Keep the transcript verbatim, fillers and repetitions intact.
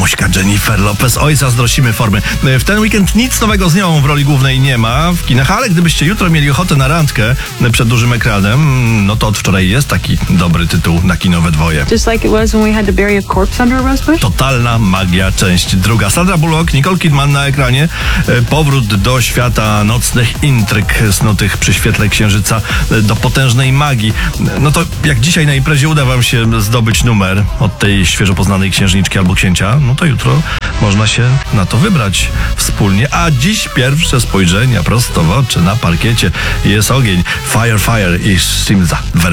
Bośka Jennifer Lopez. Oj, zazdrościmy formy. W ten weekend nic nowego z nią w roli głównej nie ma w kinach, ale gdybyście jutro mieli ochotę na randkę przed dużym ekranem, no to od wczoraj jest taki dobry tytuł na kino we dwoje. Just like it was when we had to bury a corpse under a rosebush? Totalna magia, część druga. Sandra Bullock, Nicole Kidman na ekranie. Powrót do świata nocnych intryg snutych przy świetle księżyca, do potężnej magii. No to jak dzisiaj na imprezie uda wam się zdobyć numer od tej świeżo poznanej księżniczki albo księcia, no to jutro można się na to wybrać wspólnie. A dziś pierwsze spojrzenia prosto w oczy na parkiecie. Jest ogień. Fire, fire i Simza.